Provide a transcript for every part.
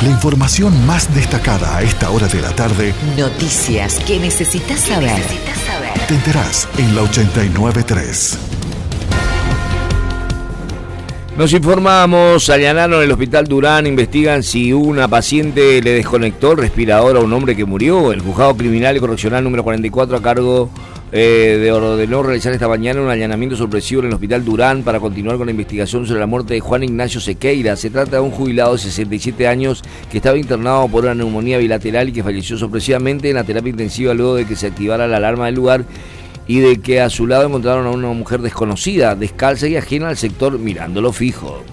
La información más destacada a esta hora de la tarde. Noticias que necesitas saber. Te enterás en la 89.3. Nos informamos, allanaron el Hospital Durán, investigan si una paciente le desconectó el respirador a un hombre que murió. El juzgado criminal y correccional número 44 a cargo ordenó realizar esta mañana un allanamiento sorpresivo en el Hospital Durán para continuar con la investigación sobre la muerte de Juan Ignacio Sequeira. Se trata de un jubilado de 67 años que estaba internado por una neumonía bilateral y que falleció sorpresivamente en la terapia intensiva luego de que se activara la alarma del lugar y de que a su lado encontraron a una mujer desconocida, descalza y ajena al sector, mirándolo fijo.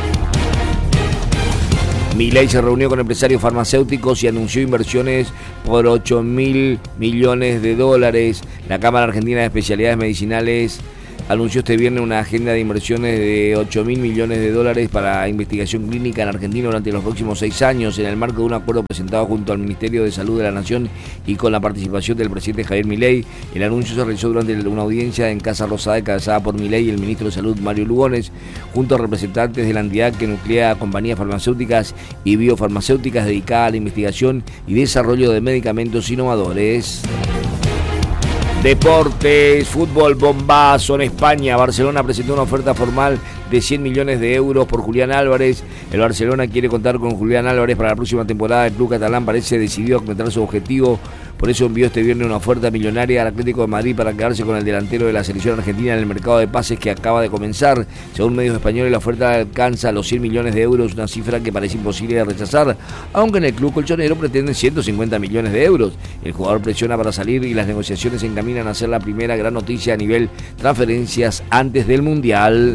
Milei se reunió con empresarios farmacéuticos y anunció inversiones por 8.000 millones de dólares. La Cámara Argentina de Especialidades Medicinales anunció este viernes una agenda de inversiones de 8.000 millones de dólares para investigación clínica en Argentina durante los próximos 6 años, en el marco de un acuerdo presentado junto al Ministerio de Salud de la Nación y con la participación del presidente Javier Milei. El anuncio se realizó durante una audiencia en Casa Rosada encabezada por Milei y el ministro de Salud Mario Lugones, junto a representantes de la entidad que nuclea compañías farmacéuticas y biofarmacéuticas dedicadas a la investigación y desarrollo de medicamentos innovadores. Deportes, fútbol, bombazo en España. Barcelona presentó una oferta formal de 100 millones de euros por Julián Álvarez. El Barcelona quiere contar con Julián Álvarez para la próxima temporada. El club catalán parece decidido a completar su objetivo. Por eso envió este viernes una oferta millonaria al Atlético de Madrid para quedarse con el delantero de la selección argentina en el mercado de pases que acaba de comenzar. Según medios españoles, la oferta alcanza los 100 millones de euros, una cifra que parece imposible de rechazar, aunque en el club colchonero pretenden 150 millones de euros. El jugador presiona para salir y las negociaciones se encaminan a ser la primera gran noticia a nivel transferencias antes del Mundial.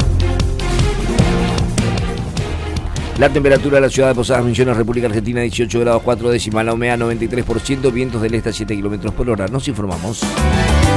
La temperatura de la ciudad de Posadas Misiones, República Argentina, 18 grados 4 décimas, la humedad 93%, vientos del este a 7 kilómetros por hora. Nos informamos.